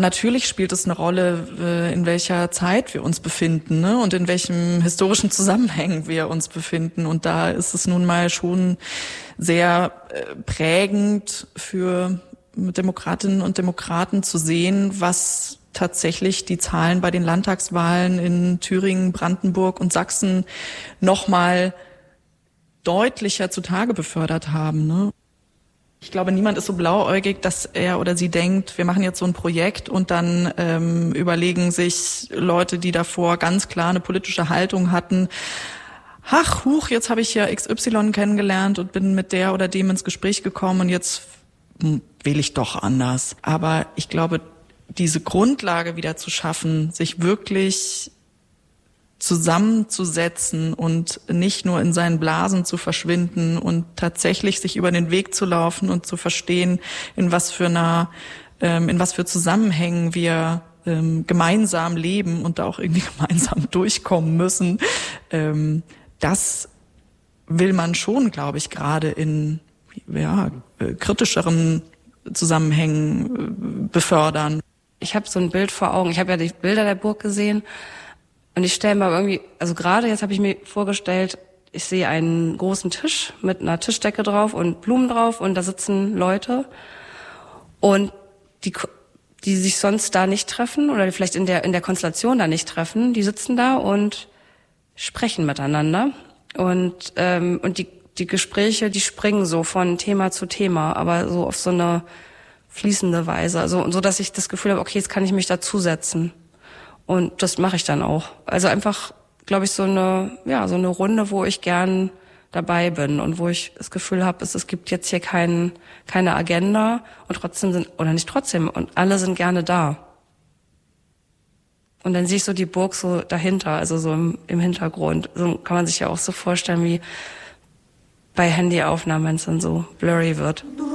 Natürlich spielt es eine Rolle, in welcher Zeit wir uns befinden, ne? Und in welchem historischen Zusammenhang wir uns befinden. Und da ist es nun mal schon sehr prägend für Demokratinnen und Demokraten zu sehen, was tatsächlich die Zahlen bei den Landtagswahlen in Thüringen, Brandenburg und Sachsen nochmal deutlicher zutage befördert haben, ne? Ich glaube, niemand ist so blauäugig, dass er oder sie denkt, wir machen jetzt so ein Projekt und dann überlegen sich Leute, die davor ganz klar eine politische Haltung hatten, ach, huch, jetzt habe ich ja XY kennengelernt und bin mit der oder dem ins Gespräch gekommen und jetzt wähle ich doch anders. Aber ich glaube, diese Grundlage wieder zu schaffen, sich wirklich zusammenzusetzen und nicht nur in seinen Blasen zu verschwinden und tatsächlich sich über den Weg zu laufen und zu verstehen, in was für Zusammenhängen wir gemeinsam leben und da auch irgendwie gemeinsam durchkommen müssen. Das will man schon, glaube ich, gerade in kritischeren Zusammenhängen befördern. Ich habe so ein Bild vor Augen. Ich habe ja die Bilder der Burg gesehen. Und ich stelle mir irgendwie, also gerade jetzt habe ich mir vorgestellt, ich sehe einen großen Tisch mit einer Tischdecke drauf und Blumen drauf und da sitzen Leute und die sich sonst da nicht treffen oder vielleicht in der Konstellation da nicht treffen, die sitzen da und sprechen miteinander und die Gespräche, die springen so von Thema zu Thema, aber so auf so eine fließende Weise, also so, dass ich das Gefühl habe, okay, jetzt kann ich mich dazusetzen. Und das mache ich dann auch. Also einfach, glaube ich, so eine Runde, wo ich gern dabei bin und wo ich das Gefühl habe, es gibt jetzt hier keine Agenda und und alle sind gerne da. Und dann sehe ich so die Burg so dahinter, also so im Hintergrund. So kann man sich ja auch so vorstellen wie bei Handyaufnahmen, wenn es dann so blurry wird.